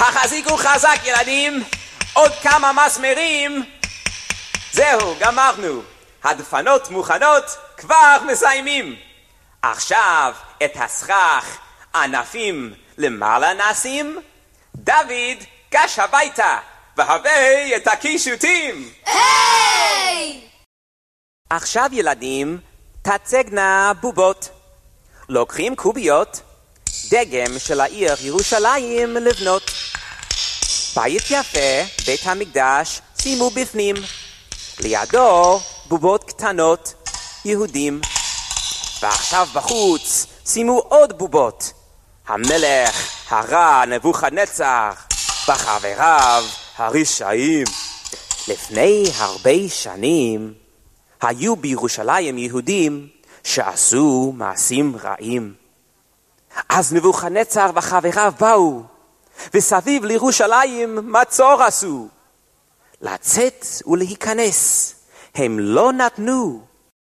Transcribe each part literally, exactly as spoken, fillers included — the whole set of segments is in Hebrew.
החזיקו חזק ילדים, עוד כמה מסמרים. זהו, גמרנו. הדפנות מוכנות, כבר מסיימים. עכשיו את הסכך ענפים למעלה נשים. דוד גש הביתה והבא את הקישוטים. היי! עכשיו ילדים, תצגנה בובות. לוקחים קוביות, דגם של העיר ירושלים לבנות. בית יפה, בית המקדש, שימו בפנים. לידו בובות קטנות, יהודים. ועכשיו בחוץ שימו עוד בובות. המלך הרע נבוכדנצר וחבריו הרשעים. לפני הרבה שנים היו בירושלים יהודים שעשו מעשים רעים. אז נבוכדנצר וחבריו באו וסביב לירושלים מצור עשו. לצאת ולהיכנס הם לא נתנו.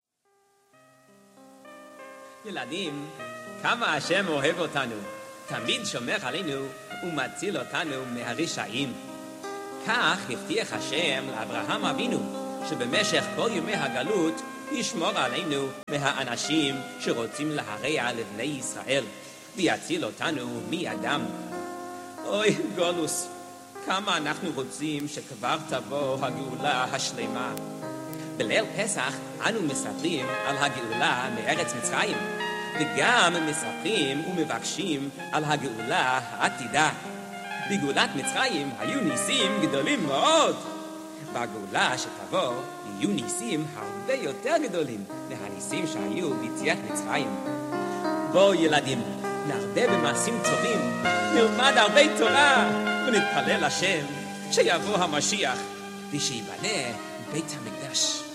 ילדים, כמה השם אוהב אותנו, תמיד שומר עלינו ומציל אותנו מהרשעים. כך הבטיח השם לאברהם אבינו, שבמשך כל ימי הגלות ישמור עלינו מהאנשים שרוצים להרע לבני ישראל, ויציל אותנו מידם. אוי גולוס, כמה אנחנו רוצים שכבר תבוא הגאולה השלמה. בליל פסח אנו מספרים על הגאולה מארץ מצרים, וגם מספרים ומבקשים על הגאולה העתידה. בגאולת מצרים היו ניסים גדולים מאוד. בגאולה שתבוא יהיו ניסים הרבה יותר גדולים מהניסים שהיו ביציאת מצרים. בואו ילדים, נרבה במעשים טובים, נלמד הרבה תורה ונתפלל השם שיבוא המשיח ושיבנה בית המקדש.